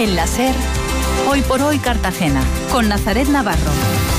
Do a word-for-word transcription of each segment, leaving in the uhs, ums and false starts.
En la SER, Hoy por Hoy Cartagena, con Nazaret Navarro.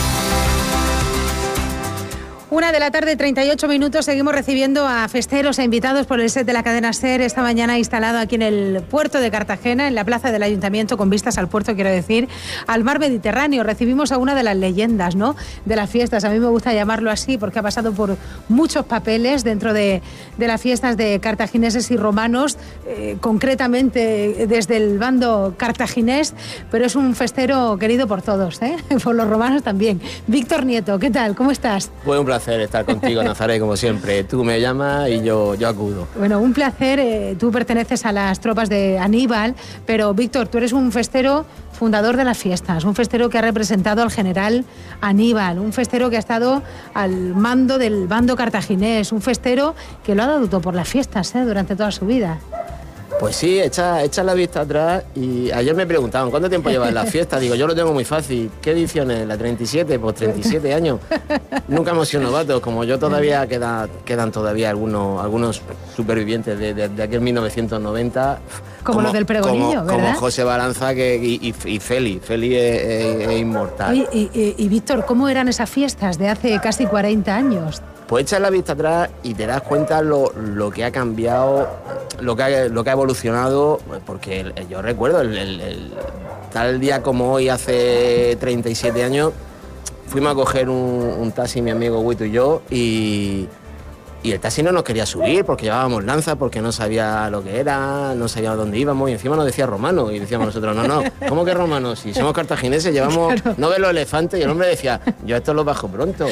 Una de la tarde, treinta y ocho minutos, seguimos recibiendo a festeros e invitados por el set de la cadena SER, esta mañana instalado aquí en el puerto de Cartagena, en la plaza del Ayuntamiento, con vistas al puerto, quiero decir, al mar Mediterráneo. Recibimos a una de las leyendas, ¿no?, de las fiestas. A mí me gusta llamarlo así porque ha pasado por muchos papeles dentro de, de las fiestas de cartagineses y romanos, eh, concretamente desde el bando cartaginés, pero es un festero querido por todos, ¿eh? Por los romanos también. Víctor Nieto, ¿qué tal? ¿Cómo estás? Pues un placer estar contigo, Nazaret, como siempre. Tú me llamas y yo, yo acudo. Bueno, un placer. Eh, tú perteneces a las tropas de Aníbal, pero Víctor, tú eres un festero fundador de las fiestas, un festero que ha representado al general Aníbal, un festero que ha estado al mando del bando cartaginés, un festero que lo ha dado todo por las fiestas, ¿eh?, durante toda su vida. Pues sí, echa, echa la vista atrás y ayer me preguntaban ¿cuánto tiempo llevas en la fiesta? Digo, yo lo tengo muy fácil. ¿Qué edición es? ¿La treinta y siete? Pues treinta y siete años. Nunca hemos sido novatos, como yo todavía queda, quedan todavía algunos, algunos supervivientes de, de, de aquel mil novecientos noventa. Como, como los del pregonillo, como, ¿verdad? Como José Balanza que, y, y, y Feli. Feli es, es, es inmortal. Oye, y, y, y Víctor, ¿cómo eran esas fiestas de hace casi cuarenta años? Pues echas la vista atrás y te das cuenta lo, lo que ha cambiado, lo que ha, lo que ha evolucionado, porque el, yo recuerdo, el, el, el, tal día como hoy, hace treinta y siete años, fuimos a coger un, un taxi, mi amigo Huito y yo, y, y el taxi no nos quería subir porque llevábamos lanza, porque no sabía lo que era, no sabía dónde íbamos, y encima nos decía romano, y decíamos nosotros, no, no, ¿cómo que romano? Si somos cartagineses, llevamos, claro, no ves los elefantes, y el hombre decía, yo esto lo bajo pronto.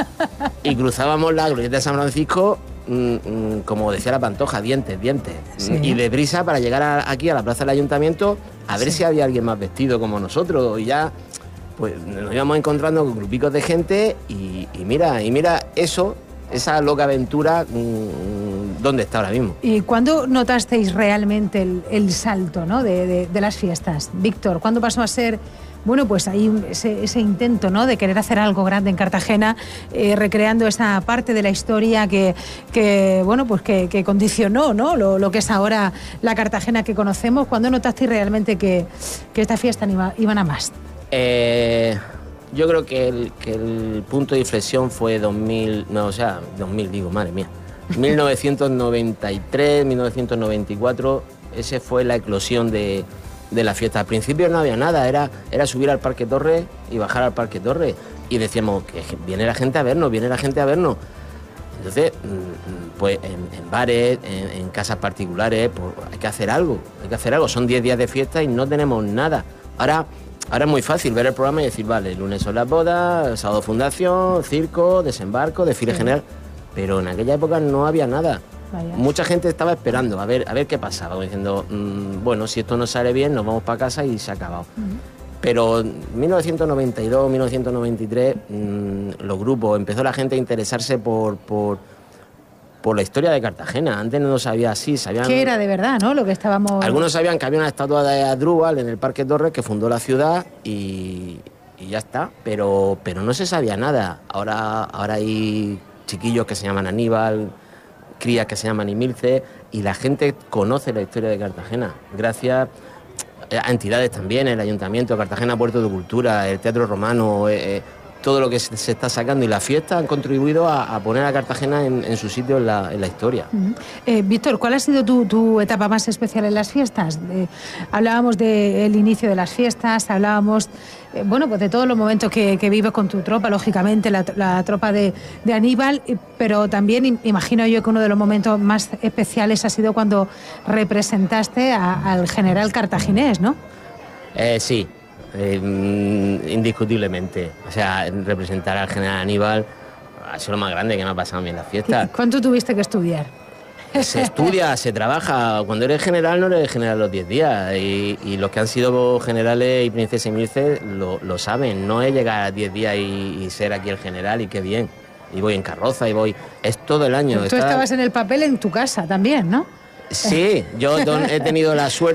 Y cruzábamos la glorieta de San Francisco, mmm, mmm, como decía la Pantoja, dientes, dientes. Sí. Y deprisa para llegar a, aquí a la plaza del Ayuntamiento a ver sí. si había alguien más vestido como nosotros. Y ya pues nos íbamos encontrando con grupicos de gente y, y mira, y mira eso, esa loca aventura, mmm, ¿dónde está ahora mismo? ¿Y cuándo notasteis realmente el, el salto, ¿no?, de, de, de las fiestas? Víctor, ¿cuándo pasó a ser... Bueno, pues hay ese, ese intento, ¿no?, de querer hacer algo grande en Cartagena, eh, recreando esa parte de la historia que, que bueno, pues que, que condicionó, ¿no?, lo, lo que es ahora la Cartagena que conocemos. ¿Cuándo notaste realmente que, que esta fiesta iba, iban a más? Eh, yo creo que el, que el punto de inflexión fue dos mil, no, o sea, dos mil digo, madre mía, mil novecientos noventa y tres, mil novecientos noventa y cuatro, ese fue la eclosión de... de la fiesta. Al principio no había nada, era, era subir al Parque Torres y bajar al Parque Torres. Y decíamos que viene la gente a vernos, viene la gente a vernos. Entonces, pues en, en bares, en, en casas particulares, pues hay que hacer algo, hay que hacer algo. Son diez días de fiesta y no tenemos nada. Ahora, ahora es muy fácil ver el programa y decir, vale, el lunes son las bodas, el sábado fundación, circo, desembarco, desfile sí. general. Pero en aquella época no había nada. Vaya. Mucha gente estaba esperando a ver, a ver qué pasaba, diciendo, mmm, bueno, si esto no sale bien, nos vamos para casa y se ha acabado. Uh-huh. Pero en mil novecientos noventa y dos, mil novecientos noventa y tres, mmm, los grupos, empezó la gente a interesarse por, por, por la historia de Cartagena. Antes no sabía así, sabían... ¿Qué era de verdad, no? Lo que estábamos... Algunos sabían que había una estatua de Adrúbal en el Parque Torres que fundó la ciudad y, y ya está, pero, pero no se sabía nada. Ahora, ahora hay chiquillos que se llaman Aníbal, crías que se llaman Imilce, y la gente conoce la historia de Cartagena gracias a entidades también, el Ayuntamiento, Cartagena Puerto de Cultura, el Teatro Romano, eh, todo lo que se, se está sacando, y las fiestas han contribuido a, a poner a Cartagena en, en su sitio en la, en la historia. Uh-huh. eh, Víctor, ¿cuál ha sido tu, tu etapa más especial en las fiestas? Eh, hablábamos del inicio de las fiestas, hablábamos eh, bueno, pues de todos los momentos que, que vives con tu tropa, lógicamente la, la tropa de, de Aníbal, pero también imagino yo que uno de los momentos más especiales ha sido cuando representaste a, al general cartaginés, ¿no? Eh, sí. Eh, indiscutiblemente, o sea, representar al general Aníbal ha sido lo más grande que me ha pasado a mí en la fiesta. ¿Cuánto tuviste que estudiar? Se estudia, se trabaja. Cuando eres general no eres general los diez días, y, y los que han sido generales y princesas y milces lo, lo saben. No es llegar a diez días y, y ser aquí el general y qué bien, y voy en carroza y voy, es todo el año. Tú está... estabas en el papel en tu casa también, ¿no? Sí, yo he tenido la suerte